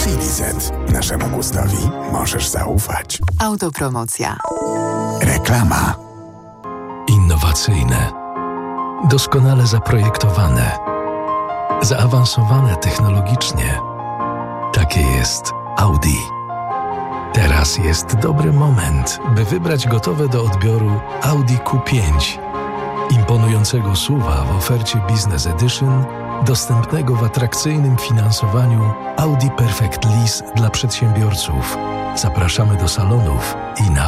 Civicent. Naszemu gustowi możesz zaufać. Autopromocja. Reklama. Innowacyjne, doskonale zaprojektowane, zaawansowane technologicznie. Takie jest Audi. Teraz jest dobry moment, by wybrać gotowe do odbioru Audi Q5. Imponującego SUV-a w ofercie Business Edition, dostępnego w atrakcyjnym finansowaniu Audi Perfect Lease dla przedsiębiorców. Zapraszamy do salonów i na